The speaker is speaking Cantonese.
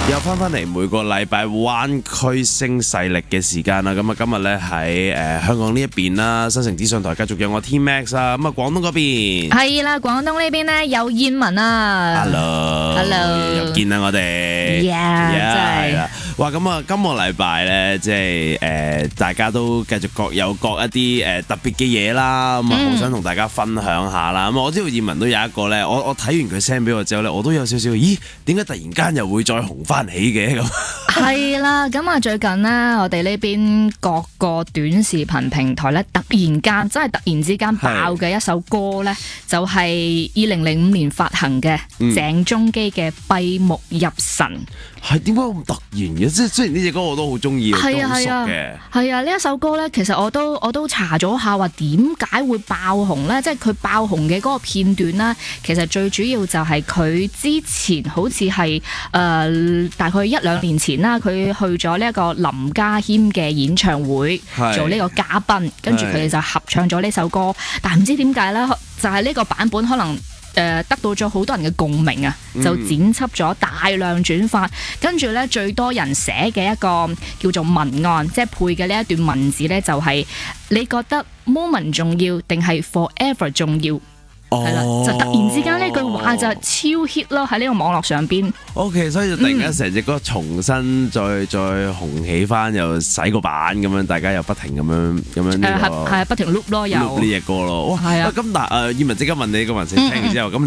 又翻嚟每個禮拜灣區聲勢力嘅時間啦，咁啊今日咧喺香港呢一邊啦，新城資訊台繼續有我 T-Max 啊，咁啊廣東嗰邊係啦，廣東呢邊咧有燕文啊 ，Hello， 又見啦我哋 ，Yeah， 真係啦，哇咁啊今個禮拜咧即係大家都繼續各有各一啲特別嘅嘢啦，咁啊好想同大家分享下啦，咁我知道燕文都有一個咧，我睇完佢 send 俾我之後咧，我都有少少，咦點解突然間又會再紅翻起嘅咁？ 係啦，咁啊最近呢，我哋呢邊各個短視頻平台咧，突然之間爆嘅一首歌咧，就係2005年發行嘅鄭中基嘅《閉目入神》。 係點解咁突然嘅？即係雖然呢隻歌我都好中意，都好熟嘅。 係啊，呢一首歌咧，其實我都查咗下，話點解會爆紅咧？即係佢爆紅嘅嗰個片段啦，其實最主要就係佢之前好似係大概1-2年前啦，佢去咗呢一個林家謙嘅演唱會做呢個嘉賓，跟住佢哋就合唱咗呢首歌，但係唔知點解咧，就係呢個版本可能得到咗好多人嘅共鳴啊，就剪輯咗大量轉發，跟住咧最多人寫嘅一個叫做文案，即係配嘅呢一段文字咧，就係你覺得 moment 重要定係 forever 重要？係啦，就突然之間呢句話就超 hit 咯，喺呢個網絡上邊。 OK， 所以就突然間成隻歌重新再紅起翻，又洗個版咁樣，大家又不停咁樣呢個係不停 loop 咯，又 loop 呢隻歌咯。哇，係啊。咁但燕文即刻問你個問題聽完之後，咁